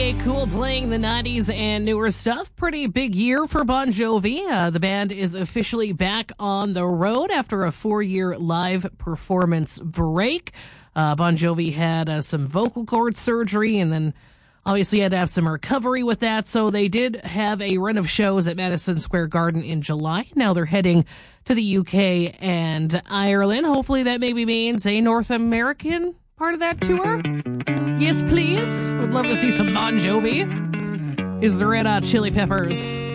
Okay, cool, playing the 90s and newer stuff. Pretty big year for Bon Jovi. The band is officially back on the road after a 4-year live performance break. Bon Jovi had some vocal cord surgery and then obviously had to have some recovery with that. So they did have a run of shows at Madison Square Garden in July. Now they're heading to the UK and Ireland. Hopefully that maybe means a North American part of that tour. Yes, please. Would love to see some Bon Jovi. Here's the Red Hot Chili Peppers.